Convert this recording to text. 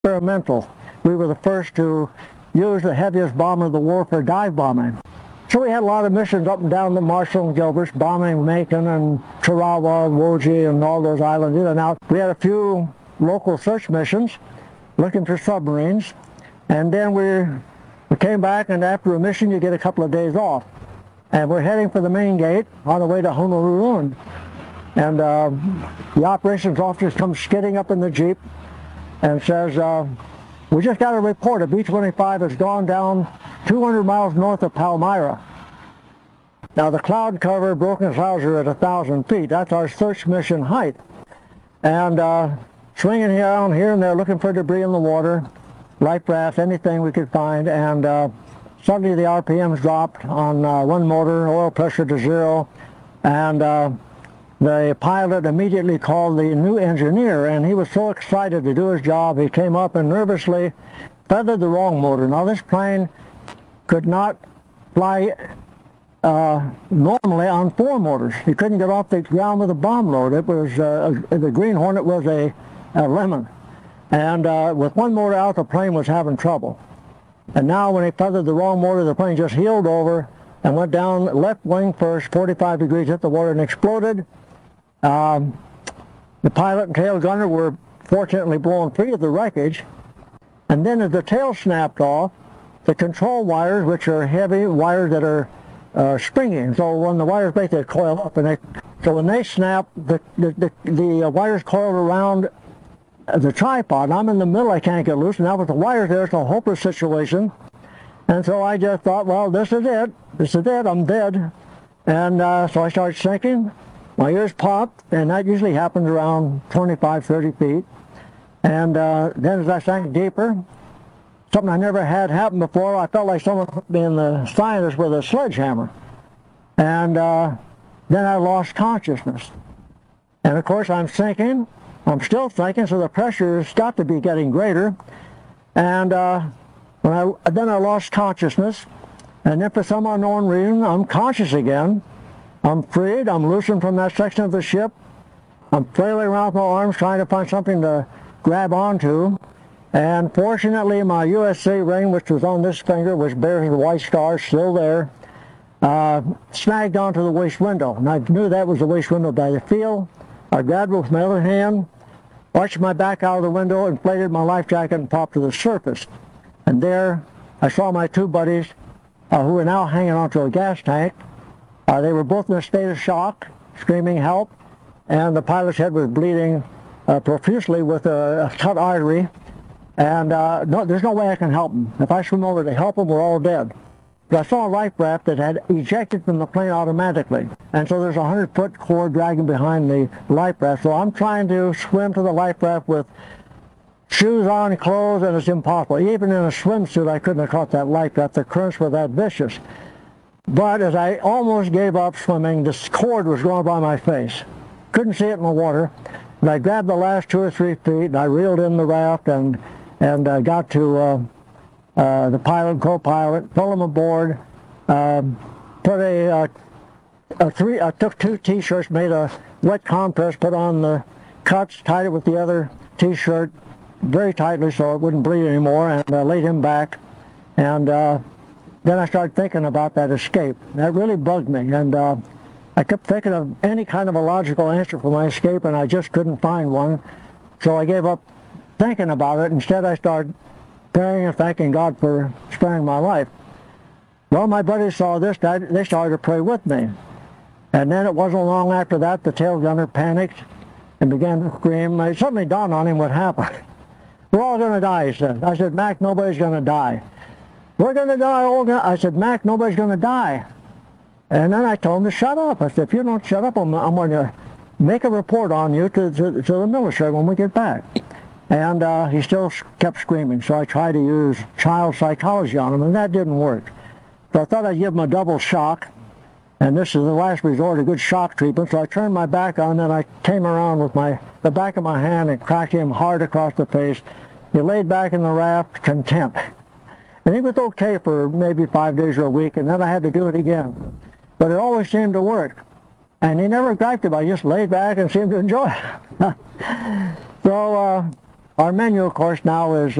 experimental. We were the first to use the heaviest bomber of the war for dive bombing. So we had a lot of missions up and down the Marshall and Gilberts, bombing Macon and Tarawa, Woji, and all those islands in and out. We had a few local search missions looking for submarines, and then we came back, and after a mission you get a couple of days off. And we're heading for the main gate on the way to Honolulu. And the operations officer comes skidding up in the Jeep and says, we just got a report, a B-25 has gone down 200 miles north of Palmyra. Now the cloud cover, broken clouds are at 1,000 feet. That's our search mission height. And swinging around here and there looking for debris in the water, life rafts, anything we could find, and suddenly the RPMs dropped on one motor, oil pressure to zero, and the pilot immediately called the new engineer, and he was so excited to do his job, he came up and nervously feathered the wrong motor. Now this plane could not fly normally on four motors. He couldn't get off the ground with a bomb load. It was the Green Hornet was a lemon, and with one motor out, the plane was having trouble. And now when he feathered the wrong motor, the plane just heeled over and went down left wing first, 45 degrees, hit the water and exploded. The pilot and tail gunner were fortunately blown free of the wreckage, and then as the tail snapped off, the control wires, which are heavy wires that are springy, so when the wires break, they coil up, and so when they snap, the wires coiled around the tripod. I'm in the middle, I can't get loose, and now with the wires there, it's a hopeless situation. And so I just thought, well, this is it, I'm dead. And so I started sinking. My ears popped, and that usually happens around 25, 30 feet. And then as I sank deeper, something I never had happen before, I felt like someone put me in the sinus with a sledgehammer. And then I lost consciousness. And of course I'm sinking, I'm still sinking, so the pressure has got to be getting greater. And then I lost consciousness, and then for some unknown reason, I'm conscious again. I'm freed, I'm loosened from that section of the ship. I'm flailing around with my arms trying to find something to grab onto. And fortunately, my USC ring, which was on this finger, which bears the white star still there, snagged onto the waist window. And I knew that was the waist window by the feel. I grabbed it with my other hand, arched my back out of the window, inflated my life jacket, and popped to the surface. And there, I saw my two buddies, who were now hanging onto a gas tank. They were both in a state of shock, screaming help, and the pilot's head was bleeding profusely with a cut artery. And no, there's no way I can help them. If I swim over to help them, we're all dead. But I saw a life raft that had ejected from the plane automatically. And so there's a 100-foot cord dragging behind the life raft. So I'm trying to swim to the life raft with shoes on, clothes, and it's impossible. Even in a swimsuit, I couldn't have caught that life raft. The currents were that vicious. But as I almost gave up swimming, this cord was going by my face. Couldn't see it in the water. And I grabbed the last 2 or 3 feet, and I reeled in the raft and got to the pilot and co-pilot, pulled them aboard, I took 2 T-shirts, made a wet compress, put on the cuts, tied it with the other T-shirt very tightly so it wouldn't bleed anymore, and laid him back. And then I started thinking about that escape. That really bugged me, and I kept thinking of any kind of a logical answer for my escape, and I just couldn't find one. So I gave up thinking about it. Instead, I started praying and thanking God for sparing my life. Well, my buddies saw this. They started to pray with me. And then it wasn't long after that, the tail gunner panicked and began to scream. It suddenly dawned on him what happened. We're all going to die, he said. I said, Mac, nobody's going to die. We're going to die, all going to... I said, Mac, nobody's going to die. And then I told him to shut up. I said, if you don't shut up, I'm going to make a report on you to the military when we get back. And he still kept screaming, so I tried to use child psychology on him, and that didn't work. So I thought I'd give him a double shock, and this is the last resort, a good shock treatment. So I turned my back on, and I came around with the back of my hand and cracked him hard across the face. He laid back in the raft, content. And he was okay for maybe 5 days or a week, and then I had to do it again. But it always seemed to work. And he never griped about it. He just laid back and seemed to enjoy it. So Our menu, of course, now is